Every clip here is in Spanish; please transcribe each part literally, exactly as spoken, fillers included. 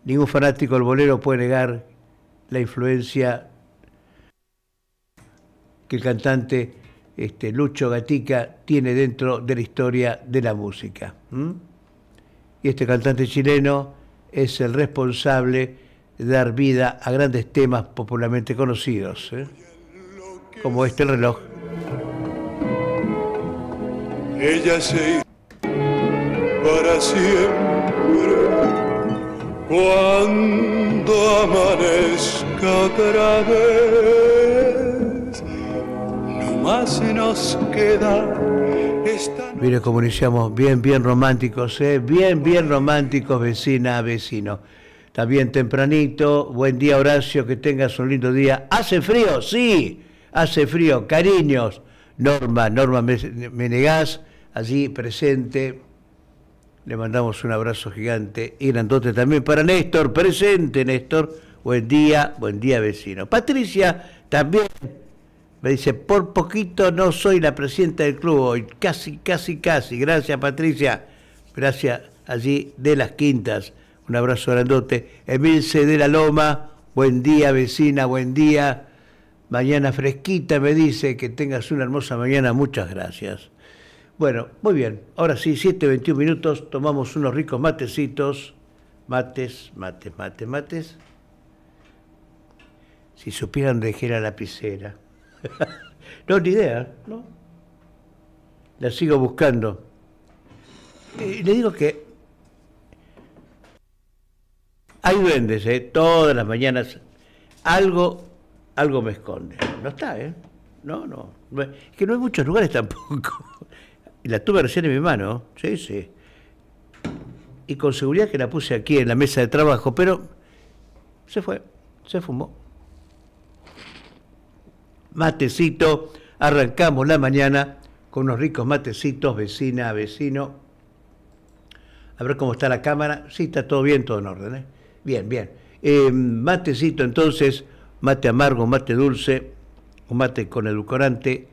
ningún fanático del bolero puede negar la influencia que el cantante este, Lucho Gatica tiene dentro de la historia de la música. ¿Mm? Y este cantante chileno es el responsable de dar vida a grandes temas popularmente conocidos, ¿eh? Como este El reloj. Ella se hizo para siempre cuando amanezca otra vez. No más nos queda esta... Mire cómo iniciamos bien, bien románticos, ¿eh? Bien, bien románticos, vecina, vecino. También tempranito, buen día Horacio, que tengas un lindo día. ¿Hace frío? Sí, hace frío, cariños. Norma, Norma Menegas, allí presente. Le mandamos un abrazo gigante y grandote también para Néstor, presente Néstor. Buen día, buen día vecino. Patricia también me dice, por poquito no soy la presidenta del club hoy. Casi, casi, casi. Gracias Patricia. Gracias allí de Las Quintas. Un abrazo grandote. Emilce de la Loma, buen día vecina, buen día. Mañana fresquita me dice, que tengas una hermosa mañana, muchas gracias. Bueno, muy bien, ahora sí, siete veintiún minutos, tomamos unos ricos matecitos. Mates, mates, mates, mates. Si supieran de qué era la lapicera. No, ni idea, ¿no? La sigo buscando. Y le digo que hay duendes, ¿eh? Todas las mañanas algo, algo me esconde. No está, ¿eh? No, no. Es que no hay muchos lugares tampoco. Y la tuve recién en mi mano, sí, sí. Y con seguridad que la puse aquí en la mesa de trabajo, pero se fue, se fumó. Matecito, arrancamos la mañana con unos ricos matecitos, vecina, vecino. A ver cómo está la cámara. Sí, está todo bien, todo en orden, ¿eh? Bien, bien. Eh, matecito entonces, mate amargo, mate dulce, un mate con edulcorante.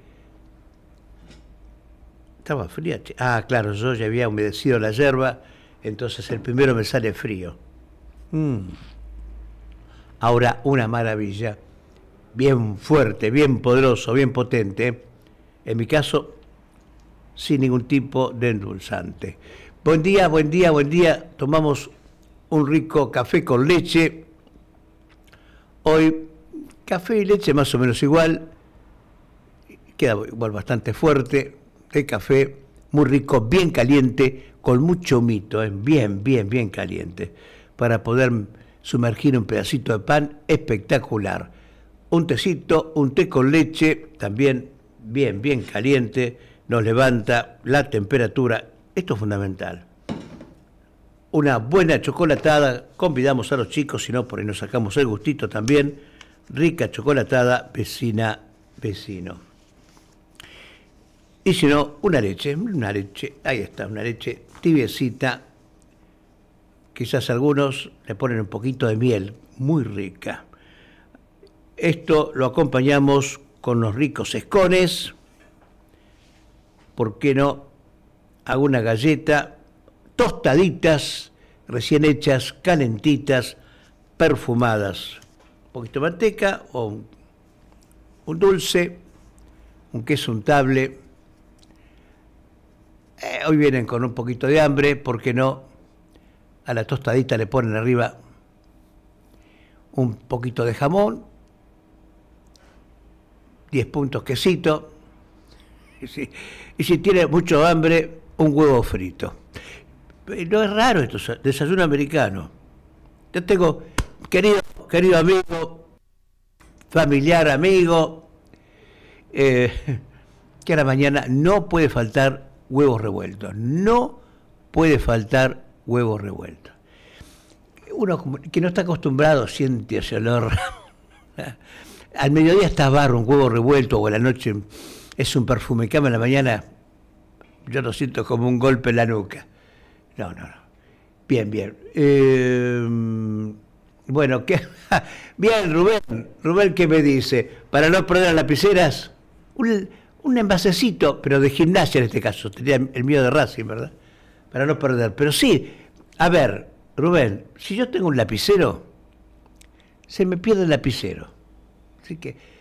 Estaba fría. Ah, claro, yo ya había humedecido la yerba, entonces el primero me sale frío. Mm. Ahora una maravilla, bien fuerte, bien poderoso, bien potente. En mi caso, sin ningún tipo de endulzante. Buen día, buen día, buen día. Tomamos un rico café con leche. Hoy, café y leche más o menos igual. Queda igual bastante fuerte. De café, muy rico, bien caliente, con mucho humito, ¿eh? bien, bien, bien caliente, para poder sumergir un pedacito de pan espectacular. Un tecito, un té con leche, también bien, bien caliente, nos levanta la temperatura. Esto es fundamental. Una buena chocolatada, convidamos a los chicos, si no, por ahí nos sacamos el gustito también. Rica chocolatada, vecina, vecino. Y si no, una leche, una leche, ahí está, una leche tibiecita. Quizás algunos le ponen un poquito de miel, muy rica. Esto lo acompañamos con los ricos escones. ¿Por qué no? Hago una galleta, tostaditas, recién hechas, calentitas, perfumadas. Un poquito de manteca o un, un dulce, un queso untable. Eh, hoy vienen con un poquito de hambre, ¿por qué no? A la tostadita le ponen arriba un poquito de jamón, diez puntos quesito, y si, y si tiene mucho hambre, un huevo frito. No es raro esto, desayuno americano. Yo tengo, querido, querido amigo, familiar amigo, eh, que a la mañana no puede faltar huevos revueltos, no puede faltar huevos revueltos. Uno que no está acostumbrado siente ese olor. Al mediodía está barro, un huevo revuelto, o a la noche es un perfume. En cambio, en la mañana yo lo siento como un golpe en la nuca. No, no, no. Bien, bien. Eh, bueno, ¿qué? Bien, Rubén. Rubén, ¿qué me dice? Para no perder las lapiceras, un... un envasecito, pero de gimnasia en este caso, tenía el miedo de Racing, ¿verdad? Para no perder. Pero sí, a ver, Rubén, si yo tengo un lapicero, se me pierde el lapicero. Así que